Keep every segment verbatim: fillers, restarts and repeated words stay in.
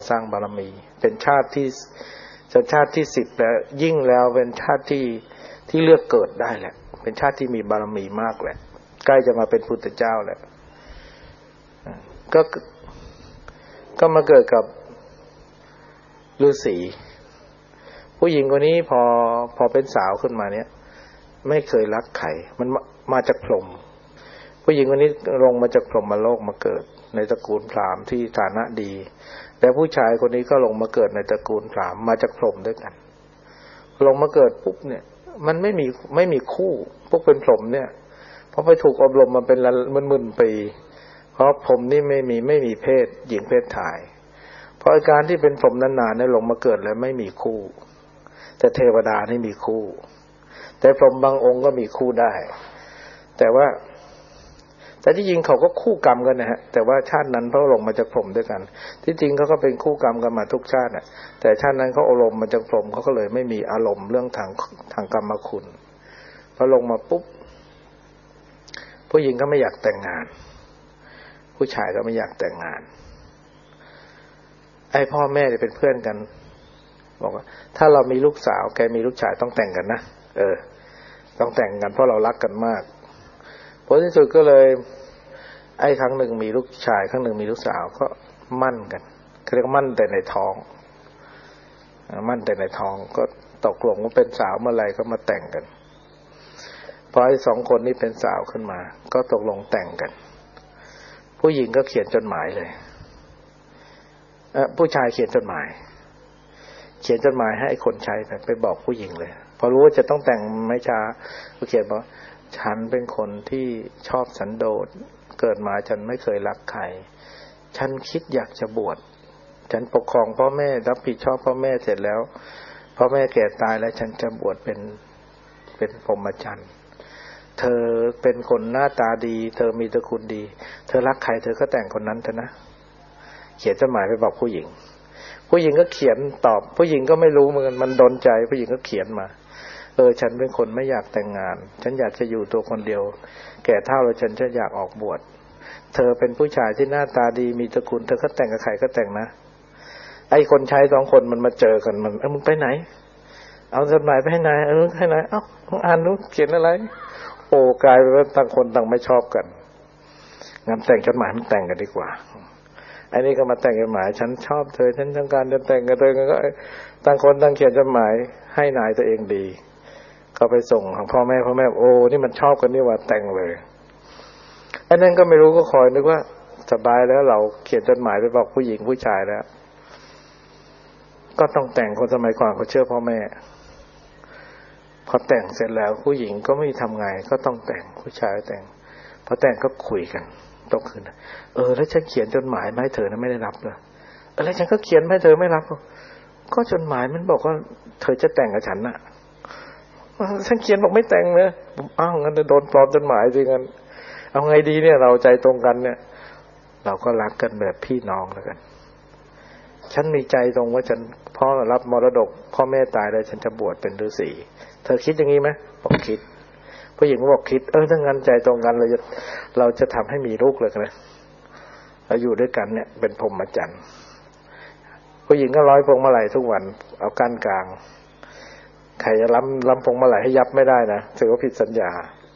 สร้างบารมีเป็นชาติที่ชาติที่สิบแล้วยิ่งแล้วเป็นชาติที่ที่เลือกเกิดได้แหละเป็นชาติที่มีบารมีมากแหละใกล้จะมาเป็นพุทธเจ้าแล้วก็ก็มาเกิดกับฤาษีผู้หญิงคนนี้พอพอเป็นสาวขึ้นมาเนี่ยไม่เคยรักใครมันมาจากพรหมผู้หญิงคนนี้ลงมาจากพรหมโลกมาเกิดในตระกูลพราหมณ์ที่ฐานะดีแต่ผู้ชายคนนี้ก็ลงมาเกิดในตระกูลพราหมณ์มาจากพรหมด้วยกันลงมาเกิดปุ๊บเนี่ยมันไม่มีไม่มีคู่พวกเป็นพรหมเนี่ยพอไปถูกอบรมมาเป็นหมื่นๆปีเพราะพรหมนี่ไม่มีไม่มีเพศหญิงเพศชายเพราะอาการที่เป็นพรหมนานๆเนี่ยลงมาเกิดแล้วไม่มีคู่แต่เทวดานี่มีคู่แต่พรหมบางองค์ก็มีคู่ได้แต่ว่าแต่ที่จริงเขาก็คู่กรรมกันนะฮะแต่ว่าชาตินั้นเขาลงมาจากพรหมด้วยกันที่จริงเขาก็เป็นคู่กรรมกันมาทุกชาติน่ะแต่ชาตินั้นเขาอารมณ์มาจากพรหมเขาก็เลยไม่มีอารมณ์เรื่องทางทางกรรมคุณพอลงมาปุ๊บผู้หญิงก็ไม่อยากแต่งงานผู้ชายก็ไม่อยากแต่งงานไอ้พ่อแม่เนี่ยเป็นเพื่อนกันบอกว่าถ้าเรามีลูกสาวแกมีลูกชายต้องแต่งกันนะเออต้องแต่งกันเพราะเรารักกันมากผลที่สุดก็เลยไอ้ครั้งหนึ่งมีลูกชายครั้งหนึ่งมีลูกสาวก็มั่นกันเขาเรียกมั่นแต่ในท้องมั่นแต่ในท้องก็ตกลงว่าเป็นสาวเมื่อไหร่ก็มาแต่งกันพอไอ้สองคนนี้เป็นสาวขึ้นมาก็ตกลงแต่งกันผู้หญิงก็เขียนจดหมายเลยเอ่อผู้ชายเขียนจดหมายเขียนจดหมายให้ไอ้คนใช้ไปบอกผู้หญิงเลยพอรู้ว่าจะต้องแต่งไม่ช้าก็เขียนบอกฉันเป็นคนที่ชอบสันโดษเกิดมาฉันไม่เคยรักใครฉันคิดอยากจะบวชฉันปกครองพ่อแม่รับผิดชอบพ่อแม่เสร็จแล้วพ่อแม่แก่ตายแล้วฉันจะบวชเป็นเป็นพรหมจรรย์เธอเป็นคนหน้าตาดีเธอมีตระกูลดีเธอรักใครเธอก็แต่งคนนั้นเถอะนะเขียนจดหมายไปบอกผู้หญิงผู้หญิงก็เขียนตอบผู้หญิงก็ไม่รู้เหมือนกันมันโดนใจผู้หญิงก็เขียนมาเออฉันเป็นคนไม่อยากแต่งงานฉันอยากจะอยู่ตัวคนเดียวแก่เฒ่าแล้วฉันจะอยากออกบวชเธอเป็นผู้ชายที่หน้าตาดีมีตระกูลเธอก็แต่งกับใครก็แต่งนะไอ้คนใช้สองคนมันมาเจอกันมันเอ้ามึงไปไหนเอาจดหมายไปให้นายเออให้นายเอ้าอ่านดูเขียนอะไรโอ้กลายเป็นว่าต่างคนต่างไม่ชอบกันงั้นแต่งจดหมายมันแต่งกันดีกว่าไอ้นี่ก็มาแต่งจดหมายฉันชอบเธอฉันต้องการจะแต่งกับเธอก็ต่างคนต่างเขียนจดหมายให้นายตัวเองดีเขาไปส่งของพ่อแม่พ่อแม่โอ้นี่มันชอบกันนี่ว่าแต่งเลยไอ้นั่นก็ไม่รู้ก็คอยนึกว่าสบายแล้วเราเขียนจดหมายไปบอกผู้หญิงผู้ชายแล้วก็ต้องแต่งคนสมัยก่อนเขาเชื่อพ่อแม่พอแต่งเสร็จแล้วผู้หญิงก็ไม่ทำไงก็ต้องแต่งผู้ชายแต่งพอแต่งก็คุยกันตกคืนเออแล้วฉันเขียนจดหมายมาให้เธอนะไม่ได้รับเลยเออแล้วฉันก็เขียนมาให้เธอไม่รับก็จดหมายมันบอกว่าเธอจะแต่งกับฉันน่ะฉันเขียนบอกไม่แต่งเลยอ้าวงั้นจะโดนปลอมจดหมายสิงั้นเอาไงดีเนี่ยเราใจตรงกันเนี่ยเราก็รักกันแบบพี่น้องแล้วกันฉันมีใจตรงว่าฉันพ่อรับมรดกพ่อแม่ตายแล้วฉันจะบวชเป็นฤาษีเธอคิดอย่างนี้ไหมบอกคิดผู้หญิงก็บอกคิดเออถ้างั้นใจตรงกันเราจะเราจะทำให้มีลูกเลยนะเราอยู่ด้วยกันเนี่ยเป็นพรหมจรรย์ผู้หญิงก็ร้อยพวงมาลัยทุกวันเอาก้านกลางใครจะล้ำล้ำพวงมาลัยให้ยับไม่ได้นะถือว่าผิดสัญญา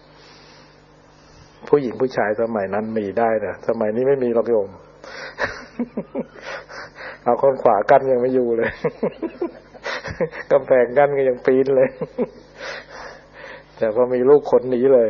ผู้หญิงผู้ชายสมัยนั้นมีได้นะสมัยนี้ไม่มีหรอกโยมเอาคนขวากั้นยังไม่อยู่เลยกำแพงกั้นก็ยังปีนเลยแต่พอมีลูกคนหนีเลย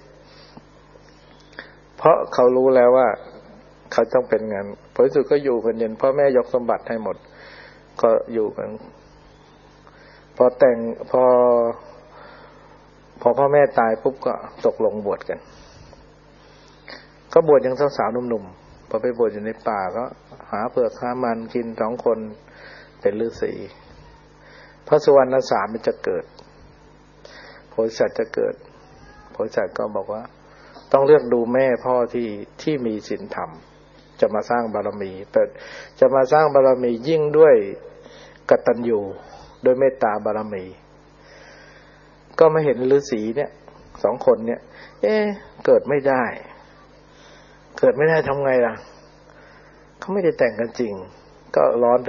เพราะเขารู้แล้วว่าเขาต้องเป็นงานผลสุดก็อยู่กันยันพ่อแม่ยกสมบัติให้หมดก็อยู่กันพอแต่งพอพอพ่อแม่ตายปุ๊บก็ตกลงบวชกันก็บวชยังสาวๆหนุ่มๆพอไปบวชอยู่ในป่าก็หาเปลือกหามันกินสองคนเป็นฤาษีพระสุวรรณสามมันจะเกิดโพธิสัตว์จะเกิดโพธิสัตว์ก็บอกว่าต้องเลือกดูแม่พ่อที่ที่มีศีลธรรมจะมาสร้างบารมีแต่จะมาสร้างบารมียิ่งด้วยกตัญญูด้วยเมตตาบารมีก็มาเห็นฤาษีเนี่ยสองคนเนี่ยเอ๊ะเกิดไม่ได้เกิดไม่ได้ทำไงล่ะเขาไม่ได้แต่งกันจริงก็ร้อน